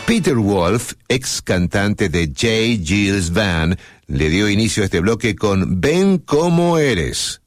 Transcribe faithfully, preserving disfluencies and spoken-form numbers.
Peter Wolf, ex cantante de J. Geils Band, le dio inicio a este bloque con Ven como eres.